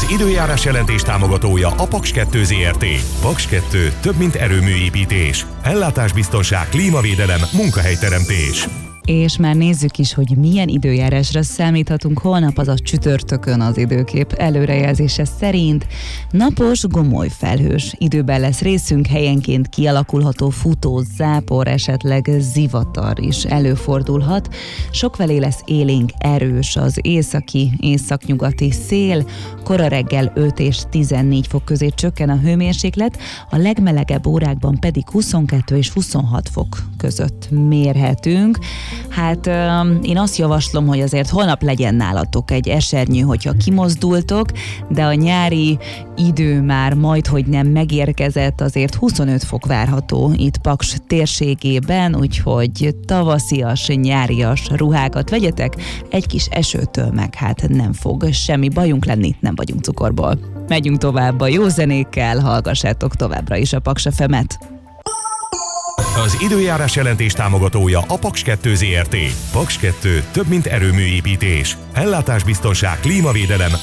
időjárás jelentés támogatója a Paks 2 Zrt. Paks 2 több mint erőműépítés. Ellátásbiztonság, klímavédelem, munkahelyteremtés. És már nézzük is, hogy milyen időjárásra számíthatunk holnap, azaz csütörtökön az időkép előrejelzése szerint. Napos, gomoly felhős időben lesz részünk, helyenként kialakulható futó, zápor, esetleg zivatar is előfordulhat. Sokfelé lesz élénk erős az északnyugati szél, kora reggel 5 és 14 fok közé csökken a hőmérséklet, a legmelegebb órákban pedig 22 és 26 fok között mérhetünk. Hát én azt javaslom, hogy azért holnap legyen nálatok egy esernyő, hogyha kimozdultok, de a nyári idő már majdhogy nem megérkezett, azért 25 fok várható itt Paks térségében, úgyhogy tavaszias, nyárias ruhákat vegyetek, egy kis esőtől meg hát nem fog semmi bajunk lenni, nem vagyunk cukorból. Megyünk tovább a jó zenékkel, hallgassátok továbbra is a Paks FM-et. Az időjárás jelentés támogatója a Paks 2 Zrt. Paks 2 több mint erőműépítés. Ellátásbiztonság, klímavédelem,